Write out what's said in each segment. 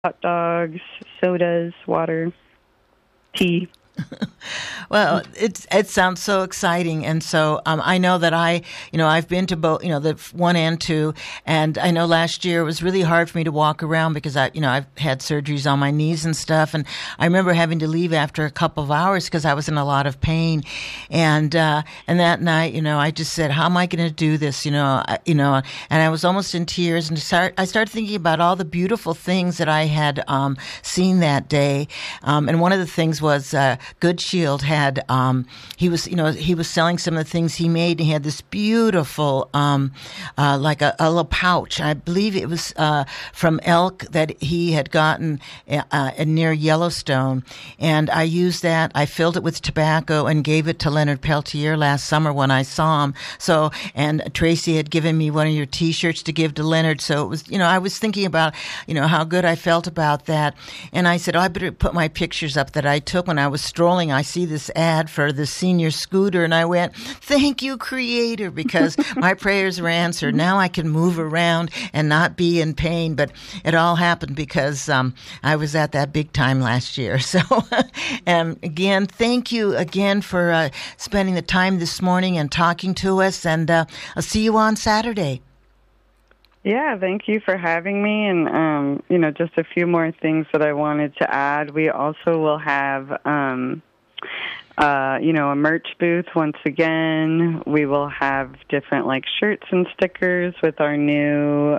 hot dogs, sodas, water, tea. Well, it sounds so exciting, and so I know that I've been to both, the one and two, and I know last year it was really hard for me to walk around because I've had surgeries on my knees and stuff, and I remember having to leave after a couple of hours because I was in a lot of pain, and that night, I just said, how am I going to do this, and I was almost in tears, and I started thinking about all the beautiful things that I had seen that day, and one of the things was Good Shield had he was selling some of the things he made, and he had this beautiful like a little pouch. I believe it was from elk that he had gotten near Yellowstone, and I used that. I filled it with tobacco and gave it to Leonard Peltier last summer when I saw him. So, and Tracy had given me one of your T-shirts to give to Leonard. So it was, I was thinking about, how good I felt about that, and I said, I better put my pictures up that I took when I was strolling. I see this ad for the senior scooter, and I went, thank you, Creator, because my prayers were answered. Now I can move around and not be in pain, but it all happened because I was at that big time last year. So again, thank you again for spending the time this morning and talking to us, and I'll see you on Saturday. Yeah, thank you for having me. And, just a few more things that I wanted to add. We also will have, a merch booth once again. We will have different, shirts and stickers with our new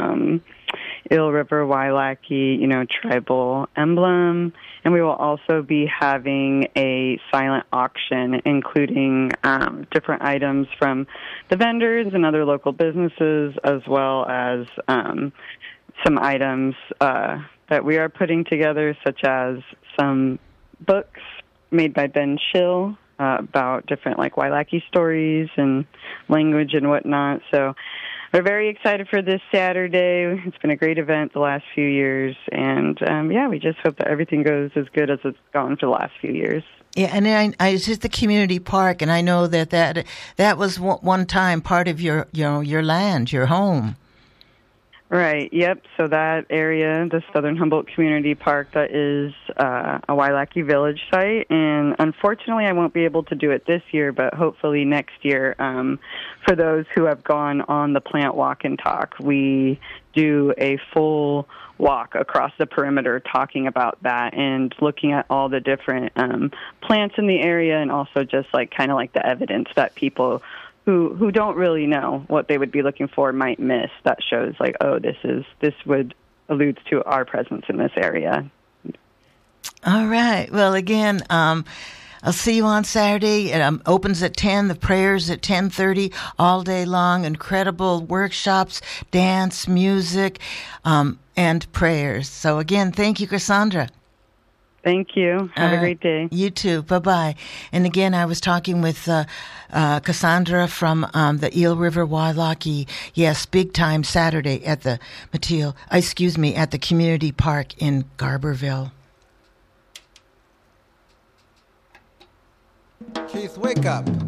Eel River Wailaki, tribal emblem. And we will also be having a silent auction, including different items from the vendors and other local businesses, as well as some items that we are putting together, such as some books made by Ben Schill about different, Wailaki stories and language and whatnot. So we're very excited for this Saturday. It's been a great event the last few years, and we just hope that everything goes as good as it's gone for the last few years. Yeah, and it's just the community park, and I know that was one time part of your land, your home. Right, yep. So that area, the Southern Humboldt Community Park, that is a Wailaki Village site. And unfortunately, I won't be able to do it this year, but hopefully next year. For those who have gone on the plant walk and talk, we do a full walk across the perimeter talking about that and looking at all the different plants in the area, and also just kind of the evidence that people who don't really know what they would be looking for might miss, that shows this would alludes to our presence in this area. All right. Well, again, I'll see you on Saturday. It opens at 10, the prayers at 10:30, all day long. Incredible workshops, dance, music, and prayers. So again, thank you, Cassandra. Thank you. Have a great day. You too. Bye-bye. And again, I was talking with Cassandra from the Eel River Wailaki. Yes, big time Saturday at the at the community park in Garberville. Keith, wake up.